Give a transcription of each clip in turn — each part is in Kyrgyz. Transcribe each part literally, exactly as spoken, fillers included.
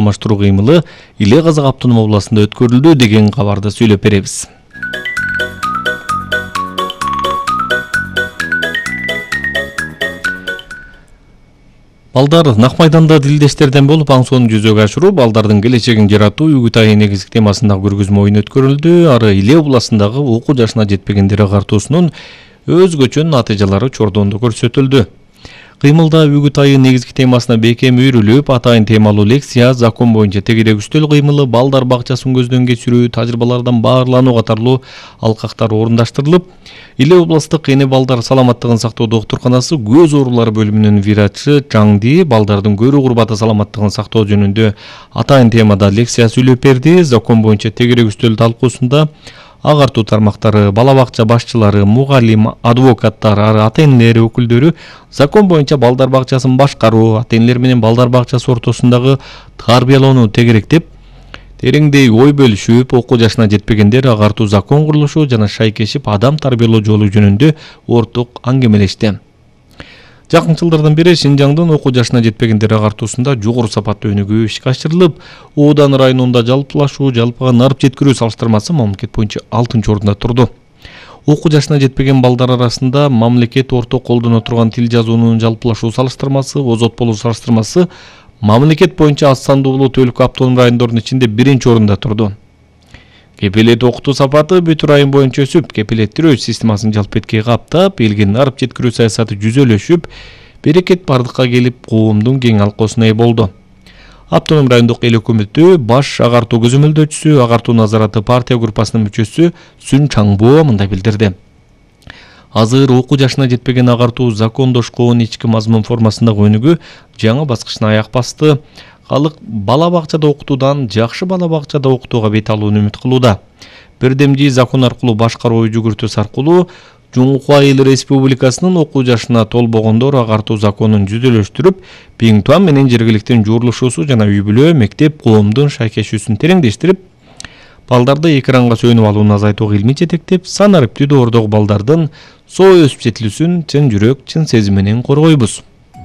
алмаштыруу кыймылы Иле Казак автоном областында өткөрүлдү деген кабарды сүйлөп беребиз. Балдар нак майданда дилдештерден болуп аң сонун жүзөгө ашыруу, балдардын келечегин жаратуу үгүт айы негизги темасындагы көргөзмө оюн өткөрүлдү. Ары Иле областындагы окуу жашына жетпегендер агартуусунун өзгөчө натыйжалары чордондо көрсөтүлдү. Кыймылда үгүт айы негизги темасына бекем үйрүлүп, атайын темалуу лекция, закон боюнча тегерек үстөл кыймылы, балдар бакчасын көздөн кечирүү, тажрыйбалардан баарлануу катарлуу алкактар орундаштырылып, Иле областтык эне балдар саламаттыгын сактоо доктурканасы көз оорулары бөлүмүнүн врачы Чаңди балдардын көрүү курбаты саламаттыгын сактоо жөнүндө атайын темада лекция сүйлөп берди. Закон боюнча тегерек үстөл талкуусунда агартуу тармактары, бала бакча башчылары, мугалим, адвокаттар, ата-энелер өкүлдөрү закон боюнча балдар бакчасын башкаруу, ата-энелер менен балдар бакчасы ортосундагы тарбиялоону тегеректеп, тереңдей ой бөлүшүп, окуу жашына жетпегендер агартуу закон курулушу жана шайкешип адам тарбиялоо жолу жөнүндө орток аңгемелешти. Жакын жылдардан бери Шинжаңдын окуу жашына жетпегендер агартуусунда жогору сапаттуу өнүгүү ишке ашырылып, Оодан районунда жалпылашуу, жалпыга нарып жеткирүү салыштырмасы мамлекет боюнча алтынчы орунда турду. Окуу жашына жетпеген балдар арасында мамлекет орток колдоно турган тил жазуунун жалпылашуу салыштырмасы, озот болуу салыштырмасы мамлекет боюнча аз сандуу улут өлкө автоном райондордун ичинде биринчи орунда турду. Кепилет окутуу сапаты бүт район боюнча өсүп, кепилеттирүү системасын жалпетке каптап, элге нарып жеткирүү саясаты жүзөлөшүп, берекет бардыкка келип, коомдун кең алкоосуна ээ болду. Автоном райондук эл өкмөтү баш агартуу көзөмөлдөөчүсү, агартуу назараты партия группасынын мүчөсү Сүн Чаңбоо мындай билдирди. Азыр окуу жашына жетпеген агартуу закондошкон ички мазмун формасындагы өнүгүү жаңы баскычына аяк басты. Халык бала бакчада окутуудан жакшы бала бакчада окутууга бет алууну үмүт кылууда. Бирдемжи закон аркылуу башкаруу жүгүртүүсү аркылуу Жумку Айыл Республикасынын окуу жашына толбогондор агартуу законун жүзөлөштүрүп, тең туам менен жергиликтин жуурулушуусу жана үй бүлө, мектеп, коомдун шайкешүүсүн тереңдештирип, балдарды экранга сүйөнүп алууну азайтууга илми жетектеп, сан ариптүү доордогу балдардын соо өсүп жетилүүсүн чын жүрөк, чын сезим менен коргойбуз.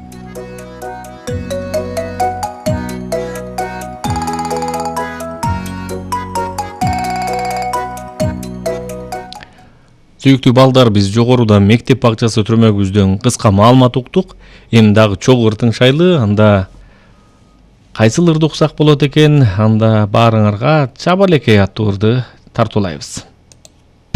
Сүйүктүү балдар, биз жогоруда мектеп бакчасы түрмөгүбүздөн кыска маалымат уктук. Эми дагы чогуу ыртың шайлы, анда кайсыл ырды уксак болот экен, анда баарыңарга чаба элекей аттуу ырды тартуулайбыз.